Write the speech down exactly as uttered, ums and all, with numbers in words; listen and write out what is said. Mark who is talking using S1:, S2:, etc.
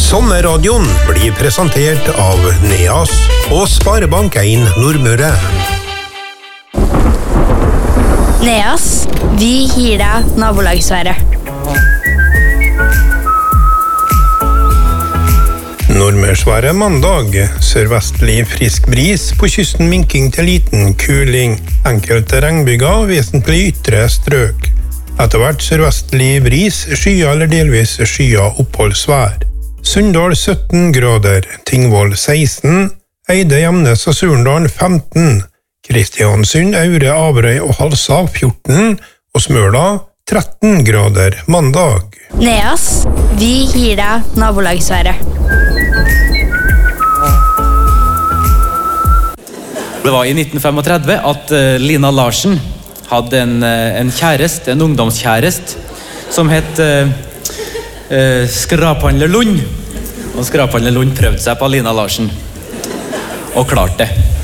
S1: Sommerradioen blir presentert av Neas og Sparebank en Nordmøre.
S2: Neas, vi gir deg nabolagsværet.
S1: Nordmørsværet mandag. Sørvestlig frisk bris, på kysten minking til liten kuling. Enkelte regnbyger, vesentlig ytre strøk. Etter hvert sørvestlig bris, skya eller delvis skya oppholdsvær. Sunndal sytten grader, Tingvoll seksten, Eide, Gjemnes og Surndal femten, Kristiansund, Aure, Averøy og Halsa fjorten, og Smøla tretten grader mandag.
S2: Neas, vi gir deg nabolagsværet.
S3: Det var i nitten trettifem at uh, Lina Larsen hadde en, uh, en kjærest, en ungdomskjærest, som het uh, uh, Skraphandler Lund. Og Skraphandler Lund prøvde seg på Lina Larsen, og klarte det.